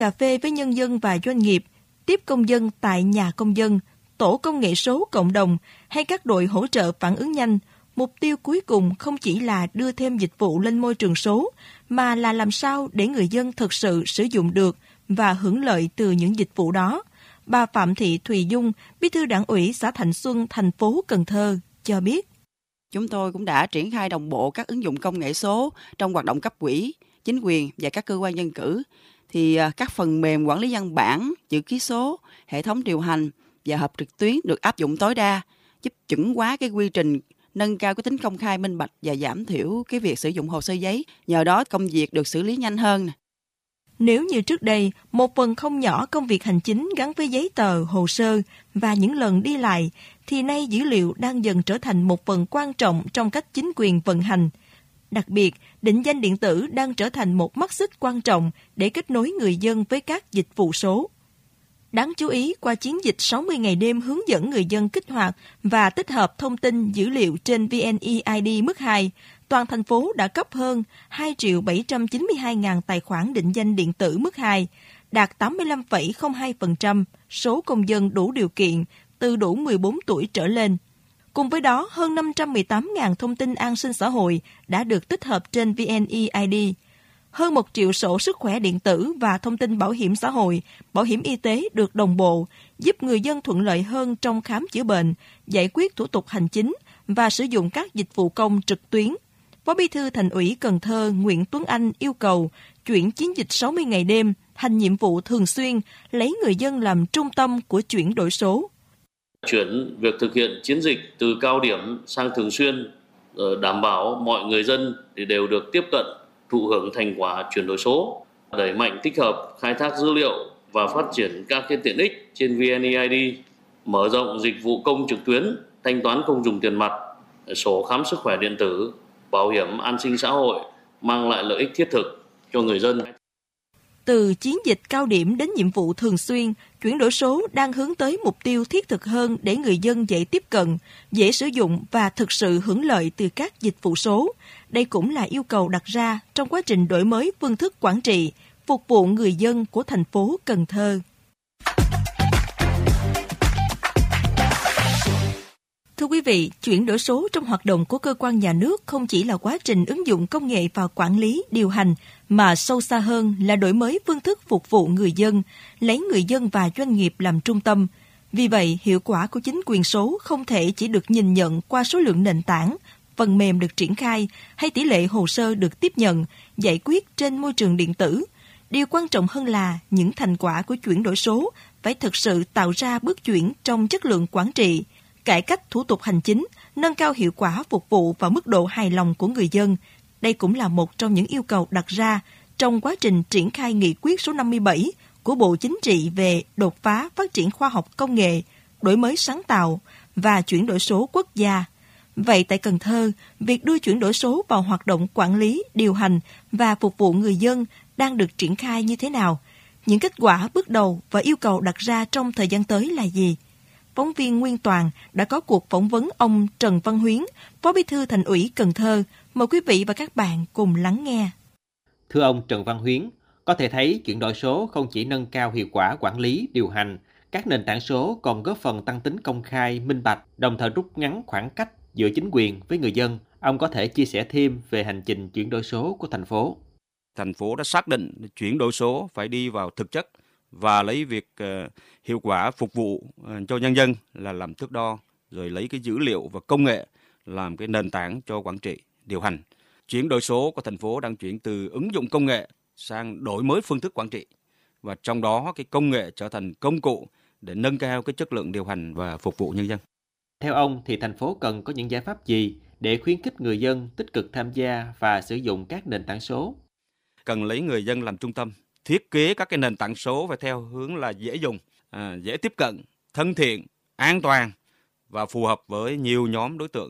cà phê với nhân dân và doanh nghiệp, tiếp công dân tại nhà công dân, tổ công nghệ số cộng đồng hay các đội hỗ trợ phản ứng nhanh, mục tiêu cuối cùng không chỉ là đưa thêm dịch vụ lên môi trường số, mà là làm sao để người dân thực sự sử dụng được và hưởng lợi từ những dịch vụ đó. Bà Phạm Thị Thùy Dung, Bí thư Đảng ủy xã Thạnh Xuân, thành phố Cần Thơ cho biết. Chúng tôi cũng đã triển khai đồng bộ các ứng dụng công nghệ số trong hoạt động cấp ủy, chính quyền và các cơ quan dân cử. Thì các phần mềm quản lý văn bản, chữ ký số, hệ thống điều hành và họp trực tuyến được áp dụng tối đa, giúp chuẩn hóa cái quy trình, nâng cao cái tính công khai minh bạch và giảm thiểu cái việc sử dụng hồ sơ giấy. Nhờ đó công việc được xử lý nhanh hơn. Nếu như trước đây, một phần không nhỏ công việc hành chính gắn với giấy tờ, hồ sơ và những lần đi lại, thì nay dữ liệu đang dần trở thành một phần quan trọng trong cách chính quyền vận hành. Đặc biệt, định danh điện tử đang trở thành một mắt xích quan trọng để kết nối người dân với các dịch vụ số. Đáng chú ý, qua chiến dịch 60 ngày đêm hướng dẫn người dân kích hoạt và tích hợp thông tin dữ liệu trên VNeID mức 2, toàn thành phố đã cấp hơn 2.792.000 tài khoản định danh điện tử mức 2, đạt 85,02% số công dân đủ điều kiện từ đủ 14 tuổi trở lên. Cùng với đó, hơn 518.000 thông tin an sinh xã hội đã được tích hợp trên VNeID. Hơn 1 triệu sổ sức khỏe điện tử và thông tin bảo hiểm xã hội, bảo hiểm y tế được đồng bộ, giúp người dân thuận lợi hơn trong khám chữa bệnh, giải quyết thủ tục hành chính và sử dụng các dịch vụ công trực tuyến. Phó Bí thư Thành ủy Cần Thơ Nguyễn Tuấn Anh yêu cầu chuyển chiến dịch 60 ngày đêm thành nhiệm vụ thường xuyên, lấy người dân làm trung tâm của chuyển đổi số. Chuyển việc thực hiện chiến dịch từ cao điểm sang thường xuyên, đảm bảo mọi người dân thì đều được tiếp cận, thụ hưởng thành quả chuyển đổi số, đẩy mạnh tích hợp, khai thác dữ liệu và phát triển các cái tiện ích trên VNeID, mở rộng dịch vụ công trực tuyến, thanh toán không dùng tiền mặt, sổ khám sức khỏe điện tử, bảo hiểm an sinh xã hội, mang lại lợi ích thiết thực cho người dân. Từ chiến dịch cao điểm đến nhiệm vụ thường xuyên, chuyển đổi số đang hướng tới mục tiêu thiết thực hơn để người dân dễ tiếp cận, dễ sử dụng và thực sự hưởng lợi từ các dịch vụ số. Đây cũng là yêu cầu đặt ra trong quá trình đổi mới phương thức quản trị, phục vụ người dân của thành phố Cần Thơ. Thưa quý vị, chuyển đổi số trong hoạt động của cơ quan nhà nước không chỉ là quá trình ứng dụng công nghệ vào quản lý, điều hành, mà sâu xa hơn là đổi mới phương thức phục vụ người dân, lấy người dân và doanh nghiệp làm trung tâm. Vì vậy, hiệu quả của chính quyền số không thể chỉ được nhìn nhận qua số lượng nền tảng, phần mềm được triển khai hay tỷ lệ hồ sơ được tiếp nhận, giải quyết trên môi trường điện tử. Điều quan trọng hơn là những thành quả của chuyển đổi số phải thực sự tạo ra bước chuyển trong chất lượng quản trị, cải cách thủ tục hành chính, nâng cao hiệu quả phục vụ và mức độ hài lòng của người dân. Đây cũng là một trong những yêu cầu đặt ra trong quá trình triển khai nghị quyết số 57 của Bộ Chính trị về đột phá phát triển khoa học công nghệ, đổi mới sáng tạo và chuyển đổi số quốc gia. Vậy tại Cần Thơ, việc đưa chuyển đổi số vào hoạt động quản lý, điều hành và phục vụ người dân đang được triển khai như thế nào? Những kết quả bước đầu và yêu cầu đặt ra trong thời gian tới là gì? Phóng viên Nguyên Toàn đã có cuộc phỏng vấn ông Trần Văn Huyến, Phó Bí thư Thành ủy Cần Thơ. Mời quý vị và các bạn cùng lắng nghe. Thưa ông Trần Văn Huyến, có thể thấy chuyển đổi số không chỉ nâng cao hiệu quả quản lý, điều hành, các nền tảng số còn góp phần tăng tính công khai, minh bạch, đồng thời rút ngắn khoảng cách giữa chính quyền với người dân. Ông có thể chia sẻ thêm về hành trình chuyển đổi số của thành phố. Thành phố đã xác định chuyển đổi số phải đi vào thực chất và lấy việc hiệu quả phục vụ cho nhân dân là làm thước đo, rồi lấy cái dữ liệu và công nghệ làm cái nền tảng cho quản trị, điều hành. Chuyển đổi số của thành phố đang chuyển từ ứng dụng công nghệ sang đổi mới phương thức quản trị, và trong đó cái công nghệ trở thành công cụ để nâng cao cái chất lượng điều hành và phục vụ nhân dân. Theo ông thì thành phố cần có những giải pháp gì để khuyến khích người dân tích cực tham gia và sử dụng các nền tảng số? Cần lấy người dân làm trung tâm, thiết kế các cái nền tảng số phải theo hướng là dễ dùng, dễ tiếp cận, thân thiện, an toàn và phù hợp với nhiều nhóm đối tượng